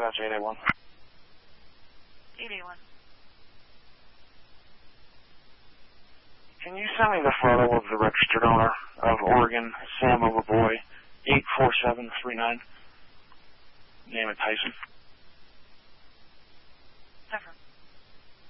dispatch 881. 881. Can you send me the photo of the registered owner of Oregon, Sam Overboy, 84739? Name it Tyson. Never.